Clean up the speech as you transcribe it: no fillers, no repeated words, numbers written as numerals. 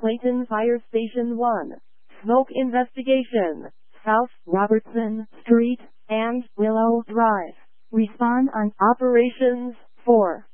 Clayton Fire Station 1. Smoke investigation. South Robertson Street and Willow Drive. Respond on operations 4.